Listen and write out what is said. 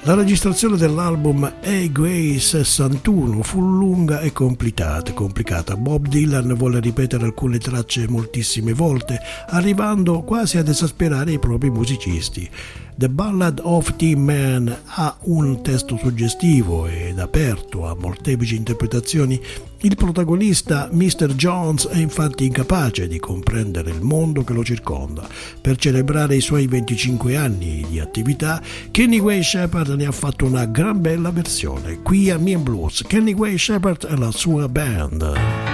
La registrazione dell'album A Grey 61 fu lunga e complicata. Bob Dylan volle ripetere alcune tracce moltissime volte, arrivando quasi ad esasperare i propri musicisti. The Ballad of Tin Man ha un testo suggestivo ed aperto a molteplici interpretazioni. Il protagonista, Mr. Jones, è infatti incapace di comprendere il mondo che lo circonda. Per celebrare i suoi 25 anni di attività, Kenny Wayne Shepherd ne ha fatto una gran bella versione. Qui a Me and Blues, Kenny Wayne Shepherd e la sua band.